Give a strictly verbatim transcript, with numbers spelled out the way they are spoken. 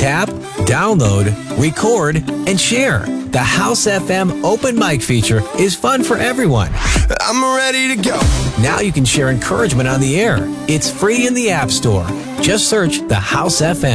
Tap, download, record, and share. The House F M open mic feature is fun for everyone. I'm ready to go. Now you can share encouragement on the air. It's free in the App Store. Just search the House F M.